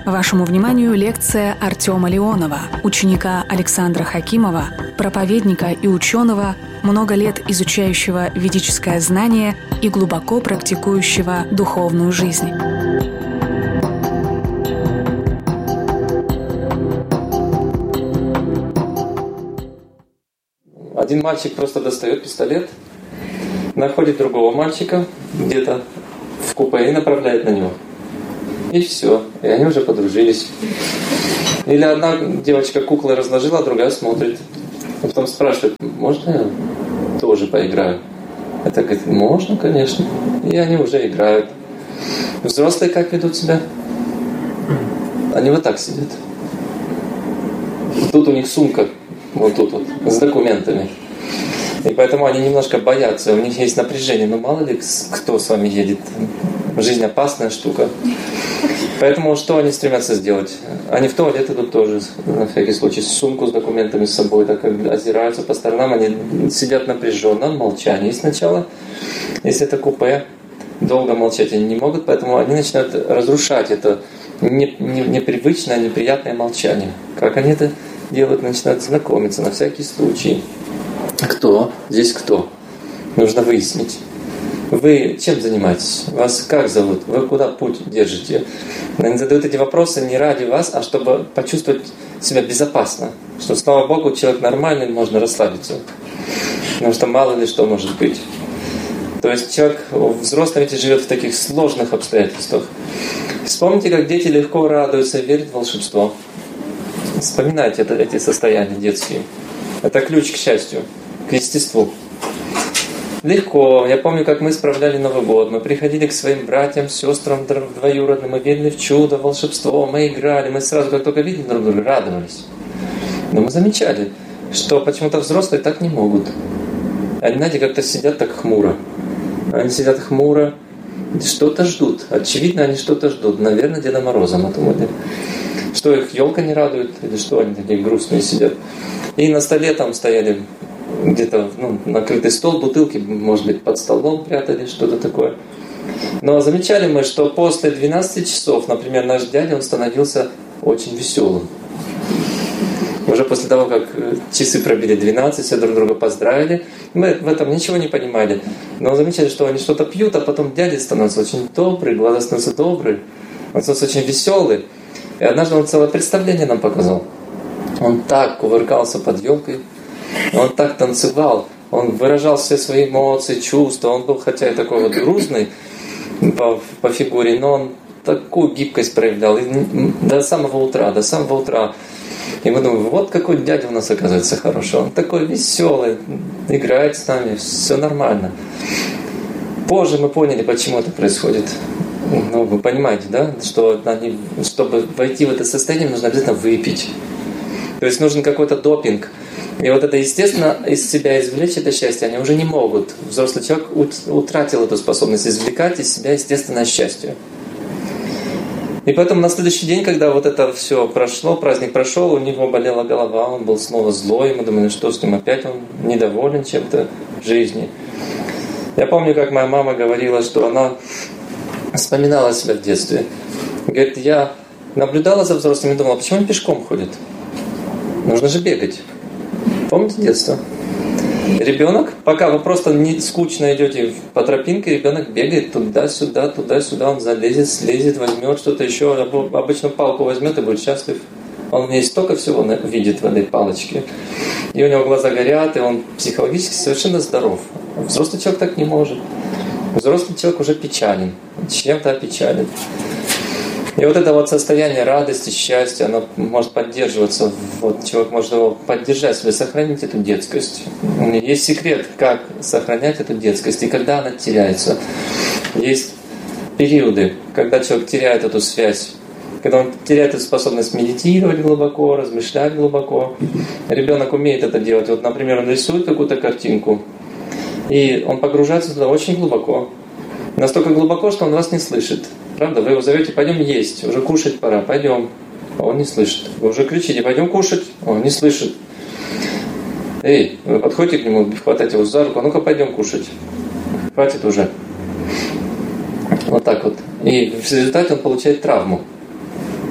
Вашему вниманию лекция Артема Леонова, ученика Александра Хакимова, проповедника и ученого, много лет изучающего ведическое знание и глубоко практикующего духовную жизнь. Один мальчик просто достает пистолет, находит другого мальчика где-то в купе и направляет на него. И все. И они уже подружились. Или одна девочка куклы разложила, а другая смотрит. А потом спрашивает: можно я тоже поиграю? Это говорит: можно, конечно. И они уже играют. Взрослые как ведут себя? Они вот так сидят. Тут у них сумка, вот тут вот, с документами. И поэтому они немножко боятся, у них есть напряжение. Но мало ли кто с вами едет. Жизнь опасная штука. Поэтому что они стремятся сделать? Они в туалет идут тоже, на всякий случай, сумку с документами с собой, так как озираются по сторонам, они сидят напряженно, в молчании сначала. Если это купе, долго молчать они не могут, поэтому они начинают разрушать это непривычное, неприятное молчание. Как они это делают? Начинают знакомиться на всякий случай. Кто? Здесь кто? Нужно выяснить. Вы чем занимаетесь? Вас как зовут? Вы куда путь держите? Они задают эти вопросы не ради вас, а чтобы почувствовать себя безопасно. Что, слава Богу, человек нормальный, можно расслабиться. Потому что мало ли что может быть. То есть человек взрослый ведь живет в таких сложных обстоятельствах. Вспомните, как дети легко радуются и верят в волшебство. Вспоминайте эти состояния детские. Это ключ к счастью, к естеству. Легко. Я помню, как мы справляли Новый год. Мы приходили к своим братьям, сестрам двоюродным, мы верили в чудо, волшебство, мы играли. Мы сразу, как только видели друг друга, радовались. Но мы замечали, что почему-то взрослые так не могут. Они, знаете, как-то сидят так хмуро. Они сидят хмуро, что-то ждут. Очевидно, они что-то ждут. Наверное, Деда Мороза мы думали. Что их елка не радует, или что они такие грустные сидят. И на столе там стояли где-то накрытый стол, бутылки, может быть, под столом прятали, что-то такое. Но замечали мы, что после 12 часов, например, наш дядя, он становился очень веселым. Уже после того, как часы пробили 12, все друг друга поздравили, мы в этом ничего не понимали. Но замечали, что они что-то пьют, а потом дядя становится очень добрый, глаза становятся добрые, он становится очень веселый. И однажды он целое представление нам показал. Он так кувыркался под елкой, он так танцевал, он выражал все свои эмоции, чувства. Он был, хотя и такой вот грузный по фигуре, но он такую гибкость проявлял и до самого утра. И мы думаем: вот какой дядя у нас оказывается хороший. Он такой веселый, играет с нами, все нормально. Позже мы поняли, почему это происходит. Вы понимаете, да, что чтобы войти в это состояние, нужно обязательно выпить. То есть нужен какой-то допинг. И вот это, естественно, из себя извлечь это счастье они уже не могут. Взрослый человек утратил эту способность извлекать из себя естественное счастье. И поэтому на следующий день, когда вот это все прошло, праздник прошел, у него болела голова, он был снова злой, мы думали, что с ним опять он недоволен чем-то в жизни. Я помню, как моя мама говорила, что она вспоминала себя в детстве. Говорит: я наблюдала за взрослыми и думала, почему они пешком ходят? Нужно же бегать. Помните детство? Ребенок, пока вы просто не скучно идете по тропинке, ребенок бегает туда-сюда, он залезет, слезет, возьмет что-то еще, обычно палку возьмет и будет счастлив. Он в ней столько всего видит в этой палочке. И у него глаза горят, и он психологически совершенно здоров. Взрослый человек так не может. Взрослый человек уже печален, чем-то опечален. И вот это вот состояние радости, счастья, оно может поддерживаться. Вот человек может его поддержать себе, сохранить эту детскость. Есть секрет, как сохранять эту детскость и когда она теряется. Есть периоды, когда человек теряет эту связь, когда он теряет эту способность медитировать глубоко, размышлять глубоко. Ребенок умеет это делать. Вот, например, он рисует какую-то картинку, и он погружается туда очень глубоко. Настолько глубоко, что он вас не слышит. Правда? Вы его зовете: пойдем есть, уже кушать пора, пойдем. А он не слышит. Вы уже кричите: пойдем кушать, а он не слышит. Эй, вы подходите к нему, хватаете его за руку: а ну-ка пойдем кушать. Хватит уже. Вот так вот. И в результате он получает травму.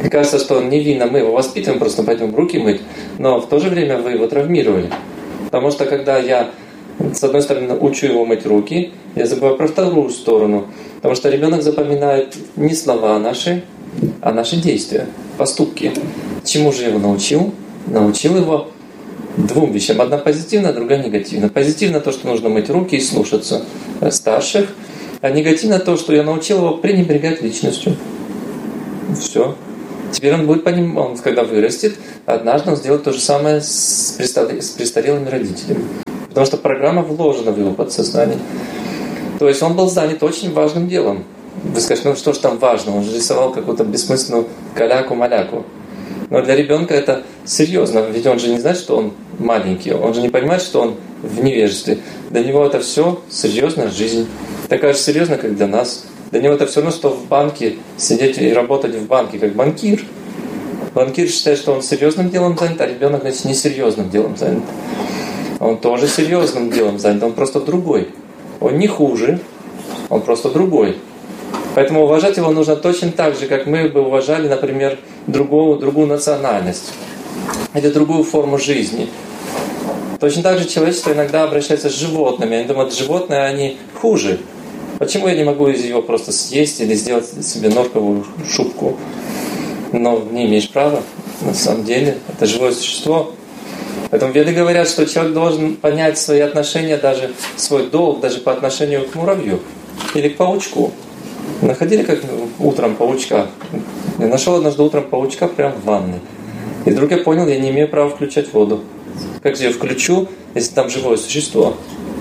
И кажется, что он невинно, мы его воспитываем, просто пойдем руки мыть, но в то же время вы его травмировали. Потому что когда я, с одной стороны, учу его мыть руки, я забываю про вторую сторону. Потому что ребенок запоминает не слова наши, а наши действия, поступки. Чему же я его научил? Научил его двум вещам. Одна позитивная, другая негативная. Позитивно то, что нужно мыть руки и слушаться старших, а негативно то, что я научил его пренебрегать личностью. Все. Теперь он будет понимать, он, когда вырастет, однажды он сделает то же самое с престарелыми родителями. Потому что программа вложена в его подсознание. То есть он был занят очень важным делом. Вы скажете, ну что ж там важно? Он же рисовал какую-то бессмысленную каляку-маляку. Но для ребенка это серьезно, ведь он же не знает, что он маленький, он же не понимает, что он в невежестве. Для него это все серьезная жизнь. Такая же серьезная, как для нас. Для него это все равно, что в банке сидеть и работать в банке, как банкир. Банкир считает, что он серьезным делом занят, а ребенок, значит, несерьезным делом занят. Он тоже серьезным делом занят, он просто другой. Он не хуже, он просто другой. Поэтому уважать его нужно точно так же, как мы бы уважали, например, другую национальность или другую форму жизни. Точно так же человечество иногда обращается с животными. Они думают, животные, они хуже. Почему я не могу из его просто съесть или сделать себе норковую шубку? Но не имеешь права. На самом деле, это живое существо. Поэтому веды говорят, что человек должен понять свои отношения, даже свой долг, даже по отношению к муравью или к паучку. Находили как утром паучка? Я нашел однажды утром паучка прямо в ванной. И вдруг я понял, я не имею права включать воду. Как же я включу, если там живое существо?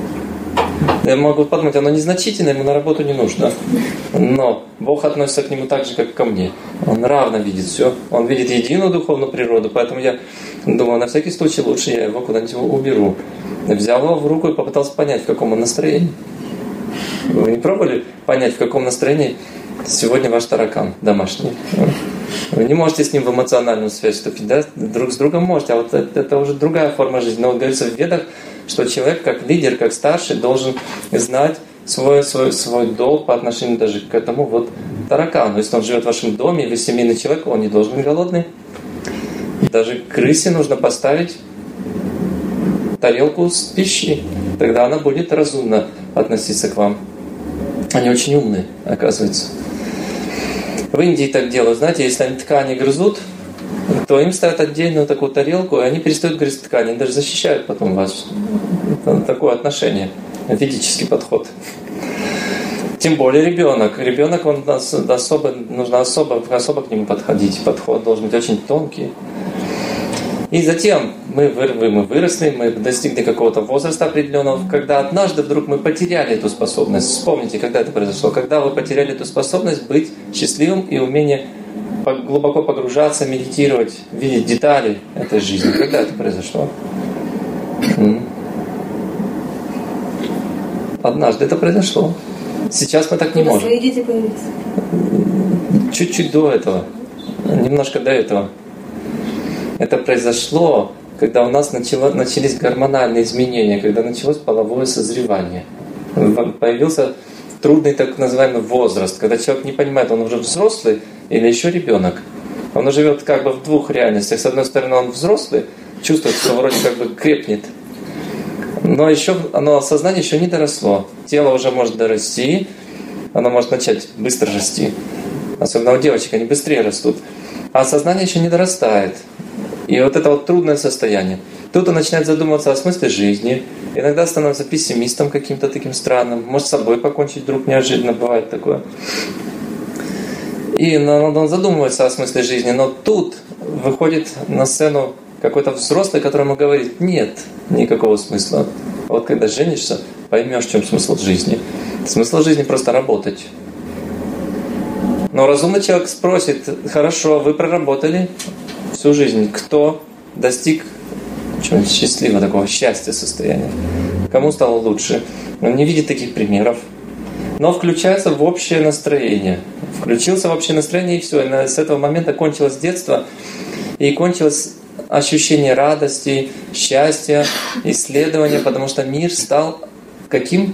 Я могу подумать, оно незначительное, ему на работу не нужно. Но Бог относится к нему так же, как ко мне. Он равно видит все. Он видит единую духовную природу. Поэтому я думал, на всякий случай лучше я его куда-нибудь уберу. Я взял его в руку и попытался понять, в каком он настроении. Вы не пробовали понять, в каком настроении сегодня ваш таракан домашний? Вы не можете с ним в эмоциональную связь вступить, да? Друг с другом можете, а вот это уже другая форма жизни. Но вот говорится в Ведах, что человек как лидер, как старший должен знать свой долг по отношению даже к этому вот таракану. Если он живет в вашем доме, и вы семейный человек, он не должен быть голодный. Даже крысе нужно поставить тарелку с пищей. Тогда она будет разумно относиться к вам. Они очень умные, оказывается. В Индии так делают. Знаете, если они ткани грызут, то им ставят отдельную такую тарелку, и они перестают грызть ткани. Они даже защищают потом вас. Это такое отношение. Ведический подход. Тем более ребенок. Ребенок, нужно особо к нему подходить. Подход должен быть очень тонкий. И затем мы выросли, мы достигли какого-то возраста определенного, когда однажды вдруг мы потеряли эту способность. Вспомните, когда это произошло. Когда вы потеряли эту способность быть счастливым и умение глубоко погружаться, медитировать, видеть детали этой жизни. Когда это произошло? Однажды это произошло. Сейчас мы так не можем. Свои дети появились. Чуть-чуть до этого. Немножко до этого. Это произошло, когда у нас начались гормональные изменения, когда началось половое созревание. Появился трудный так называемый возраст, когда человек не понимает, он уже взрослый или еще ребенок. Он живет как бы в двух реальностях. С одной стороны, он взрослый, чувствует, что вроде как бы крепнет, но еще сознание еще не доросло. Тело уже может дорасти, оно может начать быстро расти. Особенно у девочек, они быстрее растут. А сознание еще не дорастает. И вот это вот трудное состояние. Тут он начинает задумываться о смысле жизни. Иногда становится пессимистом каким-то таким странным. Может, с собой покончить вдруг неожиданно. Бывает такое. И он задумывается о смысле жизни. Но тут выходит на сцену какой-то взрослый, которому говорит: нет никакого смысла. Вот когда женишься, поймешь, в чем смысл жизни. Смысл жизни просто работать. Но разумный человек спросит: хорошо, вы проработали всю жизнь. Кто достиг чего-нибудь счастливого, такого счастья состояния? Кому стало лучше? Он не видит таких примеров. Но включается в общее настроение. Включился в общее настроение, и все. И с этого момента кончилось детство, и кончилось ощущение радости, счастья, исследования, потому что мир стал каким?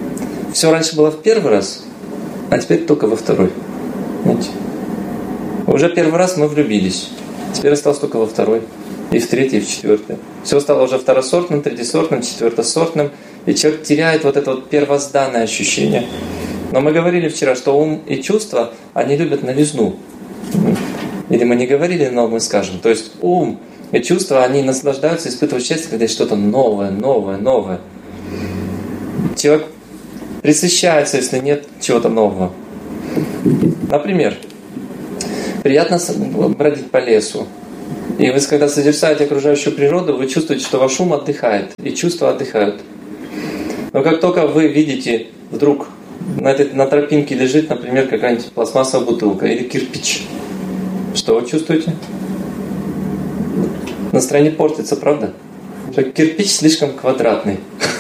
Все раньше было в первый раз, а теперь только во второй. Знаете? Уже первый раз мы влюбились. Теперь осталось только во второй, и в третий, и в четвертый. Все стало уже второсортным, третьесортным, четвертосортным. И человек теряет вот это вот первозданное ощущение. Но мы говорили вчера, что ум и чувства, они любят новизну. Или мы не говорили, но мы скажем. То есть ум и чувства, они наслаждаются, испытывают счастье, когда есть что-то новое, новое, новое. Человек пресыщается, если нет чего-то нового. Например, приятно бродить по лесу. И вы, когда созерцаете окружающую природу, вы чувствуете, что ваш ум отдыхает, и чувства отдыхают. Но как только вы видите, вдруг на тропинке лежит, например, какая-нибудь пластмассовая бутылка или кирпич, что вы чувствуете? Настроение портится, правда? Кирпич слишком квадратный.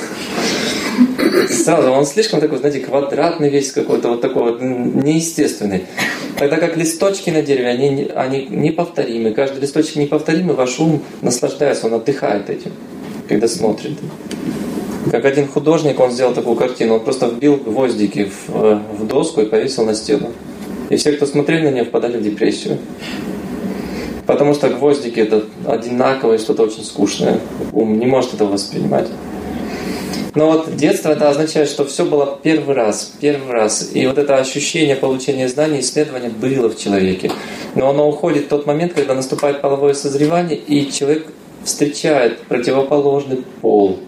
Сразу он слишком такой, знаете, квадратный весь какой-то, вот такой вот неестественный. Тогда как листочки на дереве, они неповторимы. Каждый листочек неповторимый, ваш ум наслаждается, он отдыхает этим, когда смотрит. Как один художник, он сделал такую картину, он просто вбил гвоздики в доску и повесил на стену. И все, кто смотрели на нее, впадали в депрессию. Потому что гвоздики это одинаковое, что-то очень скучное. Ум не может этого воспринимать. Но вот детство это означает, что все было первый раз. И вот это ощущение получения знаний, исследования было в человеке. Но оно уходит в тот момент, когда наступает половое созревание, и человек встречает противоположный пол.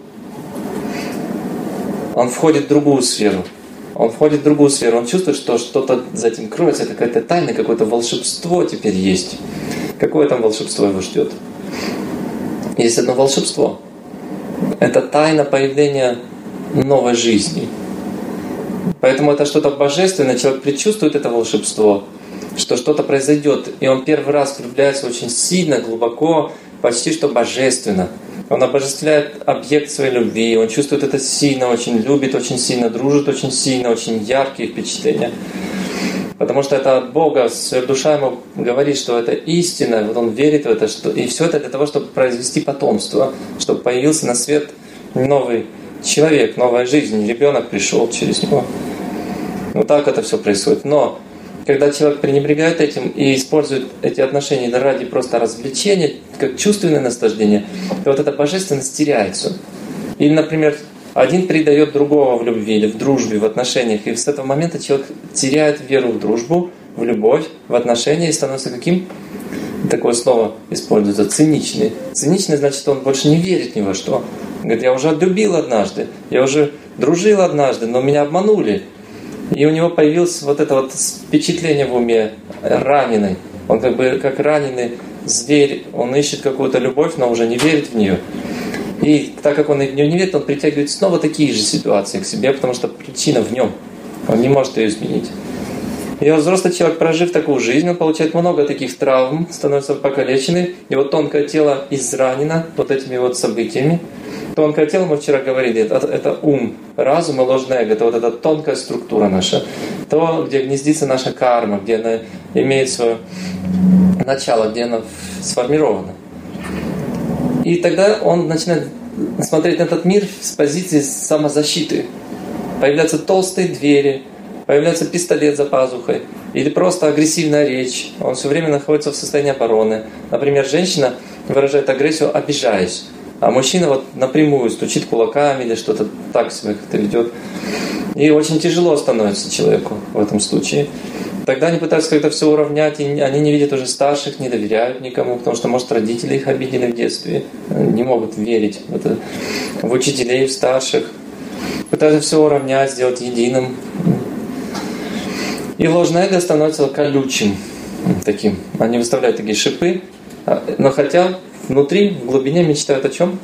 Он входит в другую сферу. Он чувствует, что что-то за этим кроется, это какая-то тайна, какое-то волшебство теперь есть. Какое там волшебство его ждет? Есть одно волшебство. Это тайна появления новой жизни. Поэтому это что-то божественное, человек предчувствует это волшебство, что что-то произойдет, и он первый раз влюбляется очень сильно, глубоко, почти что божественно. Он обожествляет объект своей любви, он чувствует это сильно, очень любит очень сильно, дружит очень сильно, очень яркие впечатления. Потому что это от Бога, душа ему говорит, что это истина, вот он верит в это, и все это для того, чтобы произвести потомство, чтобы появился на свет новый человек, новая жизнь, ребенок пришел через него. Вот так это все происходит. Но когда человек пренебрегает этим и использует эти отношения ради просто развлечения, как чувственное наслаждение, то вот эта божественность теряется. Или, например, один предает другого в любви или в дружбе, в отношениях, и с этого момента человек теряет веру в дружбу, в любовь, в отношения и становится каким? Такое слово используется, циничный. Циничный значит, он больше не верит ни во что. Говорит, я уже отлюбил однажды, я уже дружил однажды, но меня обманули. И у него появилось вот это вот впечатление в уме, раненый. Он как раненый зверь, он ищет какую-то любовь, но уже не верит в нее. И так как он в нее не верит, он притягивает снова такие же ситуации к себе, потому что причина в нем. Он не может ее изменить. И вот взрослый человек, прожив такую жизнь, он получает много таких травм, становится покалеченный. Его тонкое тело изранено вот этими вот событиями. Тонкое тело, мы вчера говорили, это ум, разум и ложное эго. Это вот эта тонкая структура наша. То, где гнездится наша карма, где она имеет свое начало, где она сформирована. И тогда он начинает смотреть на этот мир с позиции самозащиты. Появляются толстые двери, появляется пистолет за пазухой, или просто агрессивная речь. Он все время находится в состоянии обороны. Например, женщина выражает агрессию, обижаясь, а мужчина вот напрямую стучит кулаками или что-то так себя как-то ведет. И очень тяжело становится человеку в этом случае. Тогда они пытаются как-то все уравнять, и они не видят уже старших, не доверяют никому, потому что, может, родители их обидели в детстве, не могут верить в учителей, в старших. Пытаются все уравнять, сделать единым. И ложное эго становится колючим таким. Они выставляют такие шипы, но хотя внутри, в глубине мечтают о чем?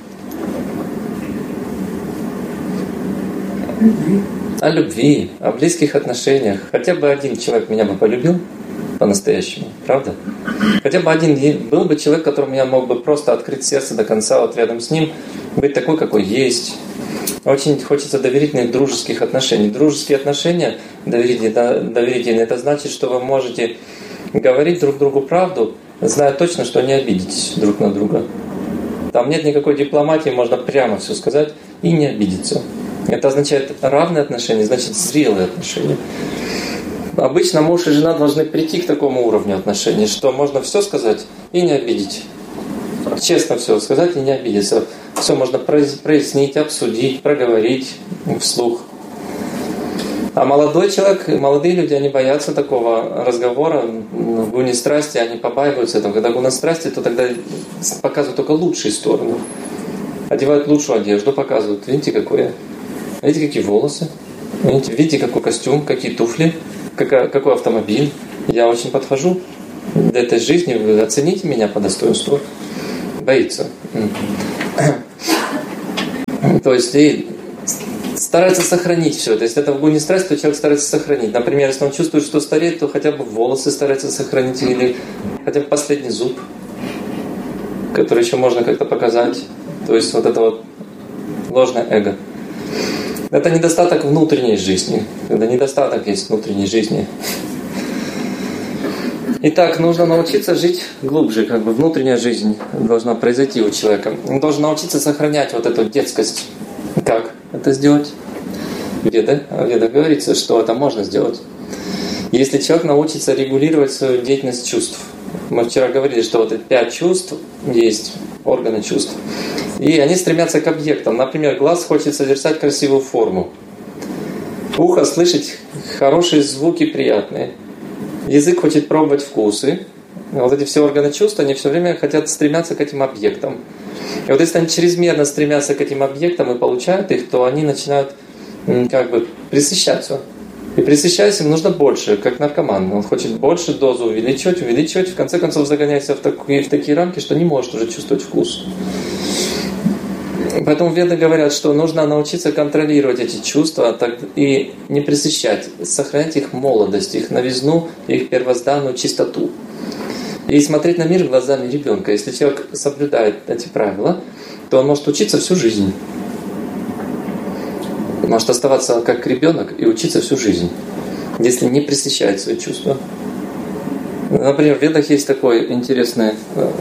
О любви, о близких отношениях. Хотя бы один человек меня бы полюбил по-настоящему, правда? Хотя бы один был бы человек, которому я мог бы просто открыть сердце до конца, вот рядом с ним, быть такой, какой есть. Очень хочется доверительных дружеских отношений. Дружеские отношения, доверительные, это значит, что вы можете говорить друг другу правду, зная точно, что не обидитесь друг на друга. Там нет никакой дипломатии, можно прямо все сказать и не обидеться. Это означает равные отношения, значит зрелые отношения. Обычно муж и жена должны прийти к такому уровню отношений, что можно все сказать и не обидеть. Честно все сказать и не обидеться. Все можно прояснить, обсудить, проговорить вслух. А молодой человек, молодые люди, они боятся такого разговора. В гуне страсти они побаиваются этого. Когда гуна страсти, то тогда показывают только лучшие стороны. Одевают лучшую одежду, показывают. Видите, какое? Видите, какие волосы? Видите, какой костюм, какие туфли, какой автомобиль. Я очень подхожу для этой жизни. Вы оцените меня по достоинству. Боится. То есть и старается сохранить все. То есть это в гуне страсти, то человек старается сохранить. Например, если он чувствует, что стареет, то хотя бы волосы старается сохранить, или хотя бы последний зуб, который еще можно как-то показать. То есть вот это вот ложное эго. Это недостаток внутренней жизни. Это недостаток есть внутренней жизни. Итак, нужно научиться жить глубже, как бы внутренняя жизнь должна произойти у человека. Он должен научиться сохранять вот эту детскость. Как это сделать? В Ведах говорится, что это можно сделать. Если человек научится регулировать свою деятельность чувств. Мы вчера говорили, что вот эти 5 чувств есть, органы чувств. И они стремятся к объектам. Например, глаз хочет созерцать красивую форму. Ухо слышать хорошие звуки, приятные. Язык хочет пробовать вкусы. Вот эти все органы чувств, они все время хотят стремятся к этим объектам. И вот если они чрезмерно стремятся к этим объектам и получают их, то они начинают как бы пресыщаться. И пресыщаясь им нужно больше, как наркоман. Он хочет больше дозу увеличивать, в конце концов загоняется в такие рамки, что не может уже чувствовать вкус. Поэтому веды говорят, что нужно научиться контролировать эти чувства и не пресыщать, сохранять их молодость, их новизну, их первозданную чистоту. И смотреть на мир глазами ребенка. Если человек соблюдает эти правила, то он может учиться всю жизнь. Может оставаться как ребенок и учиться всю жизнь, если не пресыщает свои чувства. Например, в Ведах есть такие интересные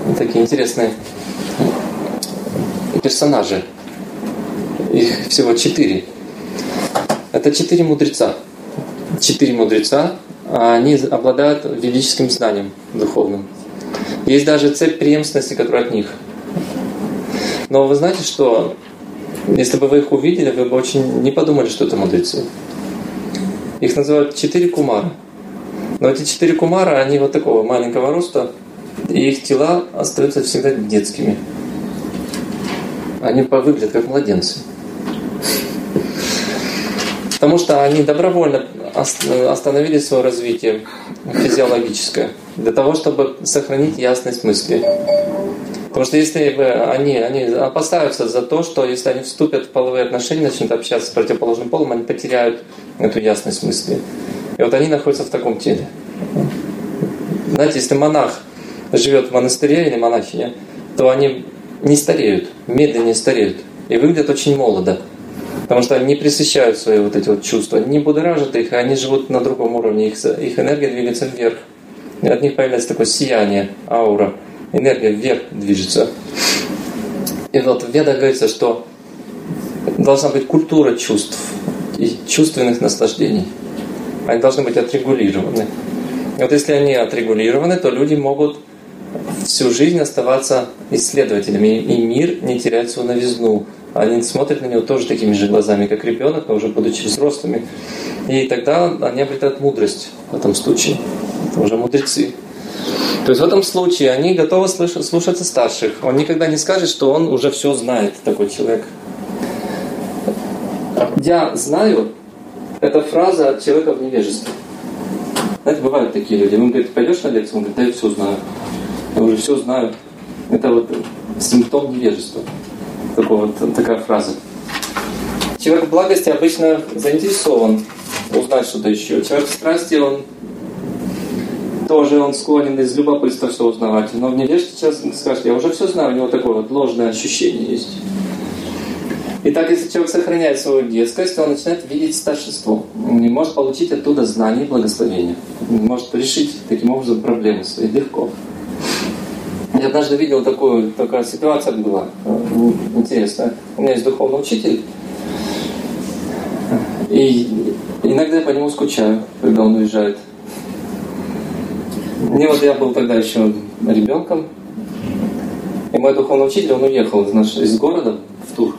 персонажи. Их всего 4. Это 4 мудреца. 4 мудреца, они обладают ведическим знанием духовным. Есть даже цепь преемственности, которая от них. Но вы знаете, что если бы вы их увидели, вы бы очень не подумали, что это мудрецы. Их называют 4 кумара. Но эти 4 кумара, они вот такого маленького роста, и их тела остаются всегда детскими. Они выглядят как младенцы. Потому что они добровольно остановили свое развитие физиологическое для того, чтобы сохранить ясность мысли. Потому что если они опасаются за то, что если они вступят в половые отношения, начнут общаться с противоположным полом, они потеряют эту ясность мысли. И вот они находятся в таком теле. Знаете, если монах живет в монастыре или монахиня, то они не стареют, медленнее стареют и выглядят очень молодо. Потому что они не пресыщают свои вот эти вот чувства, не будоражат их, а они живут на другом уровне, их энергия двигается вверх. И от них появляется такое сияние, аура, энергия вверх движется. И вот в Ведах говорится, что должна быть культура чувств и чувственных наслаждений. Они должны быть отрегулированы. И вот если они отрегулированы, то люди могут всю жизнь оставаться исследователями, и мир не теряет свою новизну. Они смотрят на него тоже такими же глазами, как ребенок, но уже будучи взрослыми. И тогда они обретают мудрость в этом случае. Это уже мудрецы. То есть в этом случае они готовы слушаться старших. Он никогда не скажет, что он уже все знает, такой человек. «Я знаю» — это фраза от человека в невежестве. Знаете, бывают такие люди. Он говорит, пойдешь на лекцию? Он говорит, да я все знаю. Я уже все знаю. Это вот симптом невежества. Такая фраза. Человек в благости обычно заинтересован узнать что-то еще. Человек в страсти, он склонен из любопытства все узнавать. Но в невежестве человек скажет, я уже все знаю, у него такое вот ложное ощущение есть. Итак, если человек сохраняет свою детскость, он начинает видеть старшество. И может получить оттуда знания и благословения. Может решить таким образом проблемы свои легко. Я однажды видел такая ситуация была интересная. У меня есть духовный учитель. И иногда я по нему скучаю, когда он уезжает. Мне вот я был тогда еще ребенком, и мой духовный учитель, он уехал из города в тур.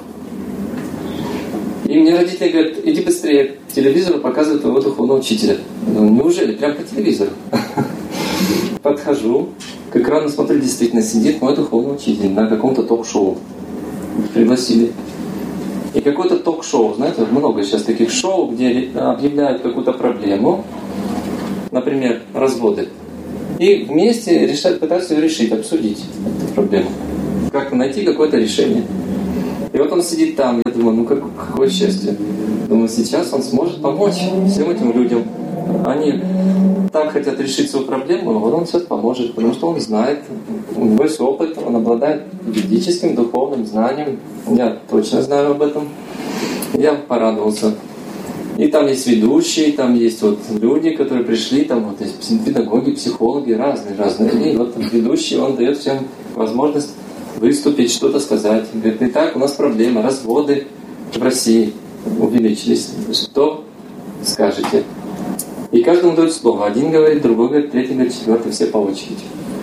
И мне родители говорят: иди быстрее, к телевизору показывают твоего духовного учителя. Я думаю, неужели? Прям по телевизору. Подхожу, к экрану смотрю, действительно сидит мой духовный учитель на каком-то ток-шоу. Пригласили. И какое-то ток-шоу, знаете, вот много сейчас таких шоу, где объявляют какую-то проблему, например, разводы, и вместе пытаются ее решить, обсудить эту проблему, как-то найти какое-то решение. И вот он сидит там, я думаю, какое счастье. Думаю, сейчас он сможет помочь всем этим людям. Они так хотят решить свою проблему, а вот он сейчас поможет, потому что он знает, у него есть опыт, он обладает ведическим духовным знанием. Я точно знаю об этом. Я порадовался. И там есть ведущие, там есть вот люди, которые пришли, там вот есть педагоги, психологи, разные. И вот ведущий, он дает всем возможность выступить, что-то сказать. Говорит: итак, у нас проблема, разводы в России увеличились. Что скажете? И каждому дает слово. Один говорит, другой говорит, третий говорит, четвертый, все по очереди.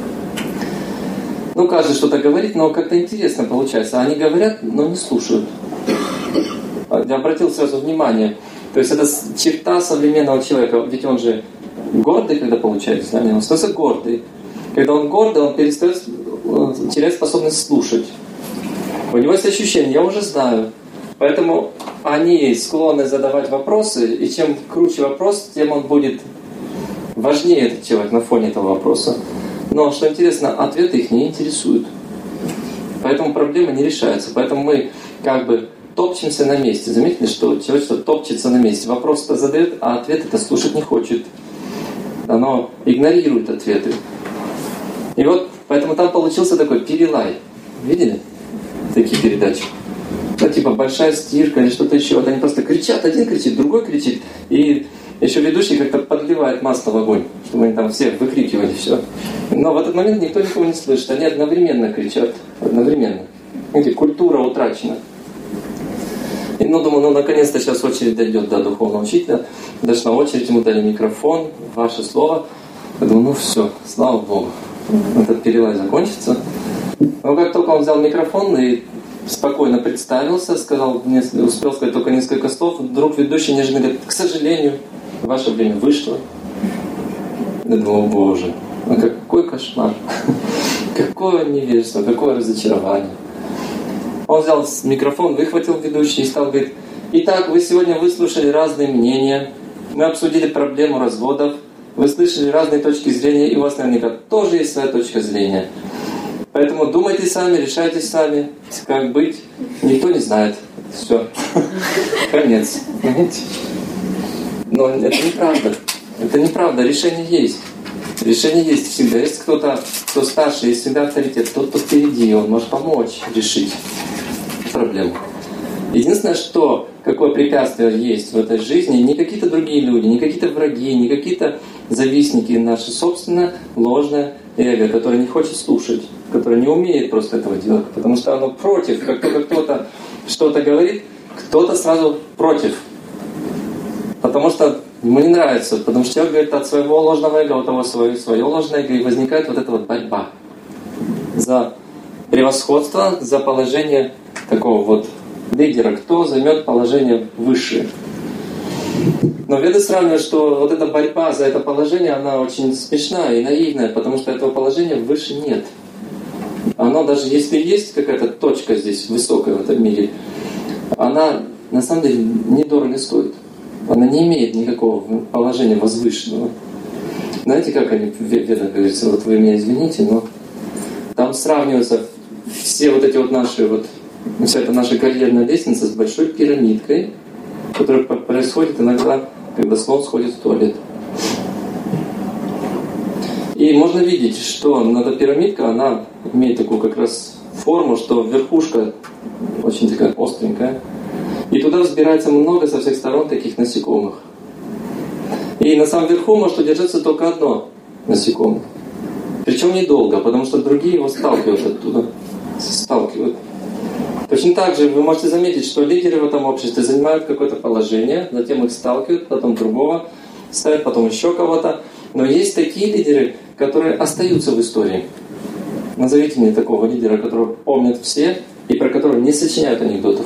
Каждый что-то говорит, но как-то интересно получается. Они говорят, но не слушают. Я обратил сразу внимание. То есть это черта современного человека. Ведь он же гордый, когда получает знания. Он становится гордый. Когда он гордый, он теряет способность слушать. У него есть ощущение, я уже знаю. Поэтому они склонны задавать вопросы, и чем круче вопрос, тем он будет важнее, этот человек, на фоне этого вопроса. Но, что интересно, ответы их не интересуют. Поэтому проблема не решается. Поэтому мы топчемся на месте. Заметили, что человечество топчется на месте. Вопрос-то задает, а ответ-то слушать не хочет. Оно игнорирует ответы. И вот, поэтому там получился такой перелай. Видели такие передачи? Типа большая стирка или что-то еще. Вот они просто кричат, один кричит, другой кричит. И еще ведущий как-то подливает масло в огонь, чтобы они там все выкрикивали все. Но в этот момент никто никого не слышит. Они одновременно кричат. Одновременно. Видите, культура утрачена. И думаю, наконец-то сейчас очередь дойдет до духовного учителя. Дошла очередь, ему дали микрофон, ваше слово. Я думаю, все, слава Богу. Этот перелай закончится. Но как только он взял микрофон и спокойно представился, успел сказать только несколько слов, вдруг ведущий неожиданно говорит: к сожалению, ваше время вышло. Я думал, Боже, какой кошмар, какое невежество, какое разочарование. Он взял микрофон, выхватил ведущий и стал говорить: итак, вы сегодня выслушали разные мнения, мы обсудили проблему разводов, вы слышали разные точки зрения, и у вас наверняка тоже есть своя точка зрения. Поэтому думайте сами, решайте сами, как быть. Никто не знает. Все. Конец. Понимаете? Но это неправда. Это неправда. Решение есть. Решение есть всегда. Есть кто-то, кто старше, есть всегда авторитет. Тот, кто впереди, он может помочь решить проблему. Единственное, какое препятствие есть в этой жизни, не какие-то другие люди, не какие-то враги, не какие-то завистники, наше собственное ложное эго, которое не хочет слушать, которое не умеет просто этого делать, потому что оно против. Как только кто-то что-то говорит, кто-то сразу против. Потому что ему не нравится, потому что человек говорит от своего ложного эго, у того свое ложное эго, и возникает вот эта вот борьба за превосходство, за положение такого вот лидера, кто займет положение высшее. Но веды сравнивают, что вот эта борьба за это положение, она очень смешная и наивная, потому что этого положения выше нет. Оно даже если есть какая-то точка здесь высокая в этом мире, она на самом деле недорого стоит. Она не имеет никакого положения возвышенного. Знаете, как они в ведах говорится, вот вы меня извините, но там сравниваются все вот эти вот наши вся эта наша карьерная лестница с большой пирамидкой, которая происходит иногда, когда слон сходит в туалет. И можно видеть, что эта пирамидка, она имеет такую как раз форму, что верхушка очень такая остренькая. И туда взбирается много со всех сторон таких насекомых. И на самом верху может удержаться только одно насекомое. Причем недолго, потому что другие его сталкивают оттуда. Сталкивают. Точно так же вы можете заметить, что лидеры в этом обществе занимают какое-то положение, затем их сталкивают, потом другого ставят, потом еще кого-то. Но есть такие лидеры, которые остаются в истории. Назовите мне такого лидера, которого помнят все и про которого не сочиняют анекдотов.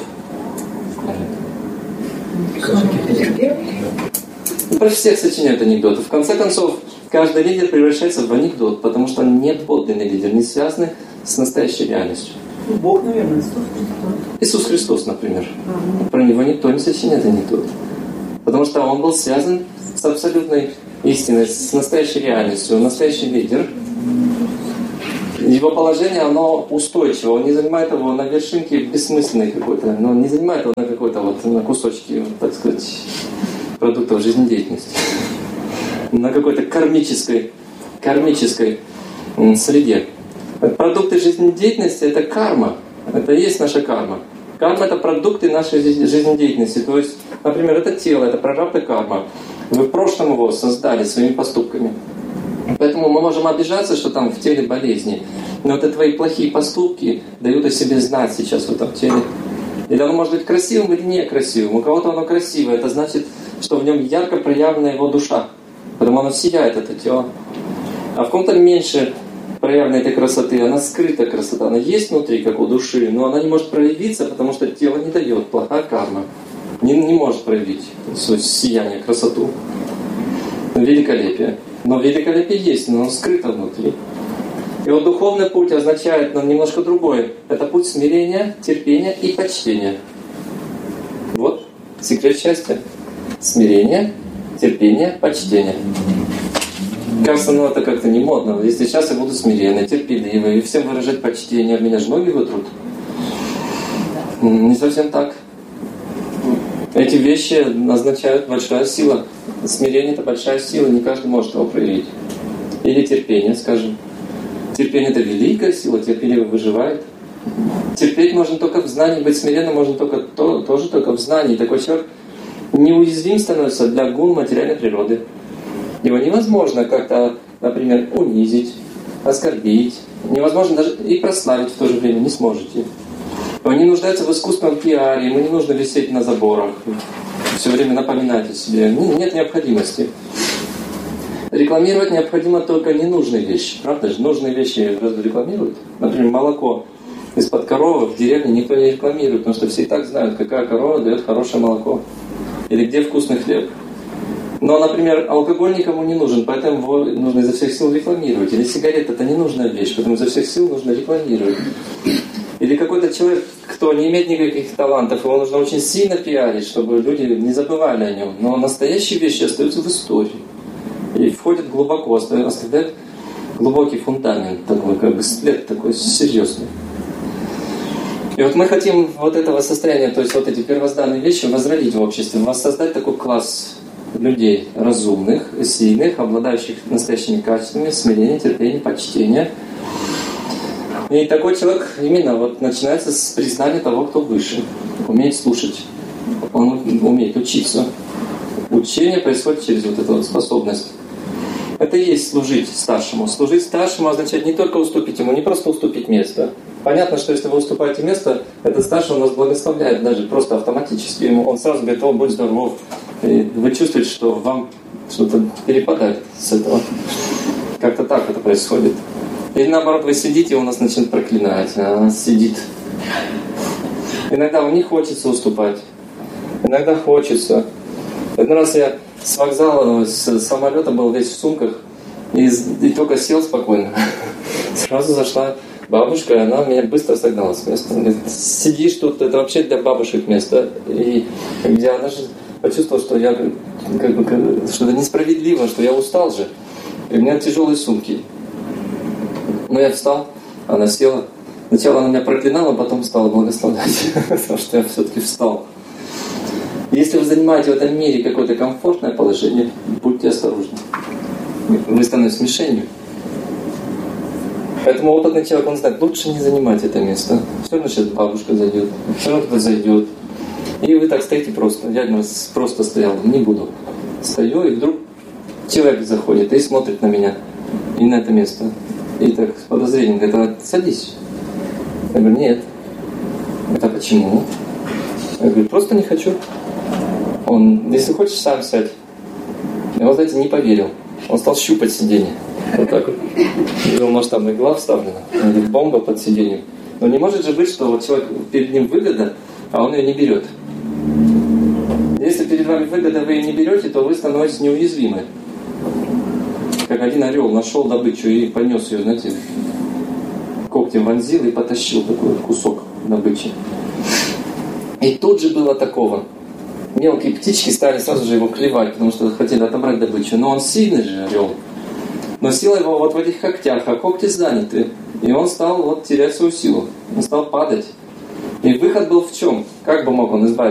Про всех сочиняют анекдоты. В конце концов, каждый лидер превращается в анекдот, потому что он не подлинный лидер, не связанный с настоящей реальностью. Бог, наверное, Иисус Христос. Иисус Христос, например. Про него никто не сочиняет анекдот. Потому что он был связан с абсолютной истиной, с настоящей реальностью. Он настоящий лидер. Его положение, оно устойчиво. Он не занимает его на вершинке бессмысленной какой-то. Но он не занимает его на какой-то вот, на кусочки, так сказать, продуктов жизнедеятельности. На какой-то кармической среде. Продукты жизнедеятельности – это карма. Это и есть наша карма. Карма – это продукты нашей жизнедеятельности. То есть, например, это тело, это прарабдха карма. Вы в прошлом его создали своими поступками. Поэтому мы можем обижаться, что там в теле болезни. Но это твои плохие поступки дают о себе знать сейчас в этом теле. Или оно может быть красивым или некрасивым. У кого-то оно красивое. Это значит, что в нем ярко проявлена его душа. Потому оно сияет, это тело. А в ком-то меньше проявлена этой красоты. Она скрыта красота. Она есть внутри, как у души. Но она не может проявиться, потому что тело не дает. Плохая карма. Не может проявить свое сияние, красоту. Великолепие. Но великолепие есть, но оно скрыто внутри. И вот духовный путь означает немножко другое. Это путь смирения, терпения и почтения. Вот секрет счастья. Смирение, терпение, почтение. Кажется, это как-то не модно. Если сейчас я буду смиренный, терпеливый и всем выражать почтение, меня же ноги вытрут. Не совсем так. Эти вещи означают большая сила. Смирение – это большая сила, не каждый может его проявить. Или терпение, скажем. Терпение – это великая сила, терпеливый выживает. Терпеть можно только в знании, быть смиренным можно тоже только в знании. Такой человек неуязвим становится для гун материальной природы. Его невозможно как-то, например, унизить, оскорбить. Невозможно даже и прославить в то же время, не сможете. Он не нуждается в искусственном пиаре, ему не нужно висеть на заборах, все время напоминать о себе. Нет необходимости. Рекламировать необходимо только ненужные вещи. Правда же? Нужные вещи разве рекламируют? Например, молоко из-под коровы в деревне никто не рекламирует, потому что все и так знают, какая корова дает хорошее молоко. Или где вкусный хлеб. Но, например, алкоголь никому не нужен, поэтому его нужно изо всех сил рекламировать. Или сигарета – это ненужная вещь, поэтому изо всех сил нужно рекламировать. Или какой-то человек, кто не имеет никаких талантов, его нужно очень сильно пиарить, чтобы люди не забывали о нем. Но настоящие вещи остаются в истории. И входят глубоко, оставляют глубокий фундамент, такой, как бы след такой серьезный. И вот мы хотим вот этого состояния, то есть вот эти первозданные вещи возродить в обществе, воссоздать такой класс людей разумных, сильных, обладающих настоящими качествами, смирения, терпения, почтения. И такой человек именно вот начинается с признания того, кто выше. Умеет слушать. Он умеет учиться. Учение происходит через вот эту вот способность. Это и есть служить старшему. Служить старшему означает не только уступить ему, не просто уступить место. Понятно, что если вы уступаете место, этот старший вас благословляет даже просто автоматически. Он сразу говорит: о, будь здоров. И вы чувствуете, что вам что-то перепадает с этого. Как-то так это происходит. Или наоборот, вы сидите, и он нас начинает проклинать. А она сидит. Иногда вам не хочется уступать. Иногда хочется. Один раз я с вокзала, с самолета был весь в сумках. И только сел спокойно. Сразу зашла бабушка, и она меня быстро согнала с места. Она говорит: сидишь тут, это вообще для бабушек место. И где она же почувствовала, что я что это несправедливо, что я устал же. И у меня тяжелые сумки. Но я встал, она села. Сначала она меня проклинала, потом стала благословлять, потому что я все-таки встал. Если вы занимаете в этом мире какое-то комфортное положение, будьте осторожны. Вы становитесь мишенью. Поэтому опытный человек, он знает, лучше не занимать это место. Все равно сейчас бабушка зайдет, все равно кто-то зайдет. И вы так стоите просто. Я один раз просто стоял, не буду. Стою, и вдруг человек заходит и смотрит на меня. И на это место. И так с подозрением говорит: садись. Я говорю: нет. Это почему? Я говорю, просто не хочу. Он, если хочешь, сам сядь. И вот, знаете, не поверил. Он стал щупать сиденье. Вот так вот. И он, может, там игла вставлена, или бомба под сиденьем. Но не может же быть, что вот человек, перед ним выгода, а он ее не берет. Если перед вами выгода, вы ее не берете, то вы становитесь неуязвимы. Как один орел нашел добычу и понес ее, знаете, когтем вонзил и потащил такой кусок добычи. И тут же было такого. Мелкие птички стали сразу же его клевать, потому что хотели отобрать добычу. Но он сильный же орел. Но сила его вот в этих когтях, а когти заняты. И он стал вот терять свою силу. Он стал падать. И выход был в чем? Как бы мог он избавиться?